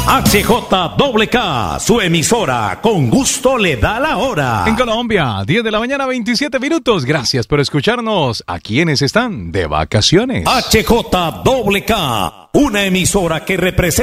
HJKK, su emisora, con gusto le da la hora. En Colombia, 10 de la mañana, 27 minutos. Gracias por escucharnos. ¿A quienes están de vacaciones? HJKK, una emisora que representa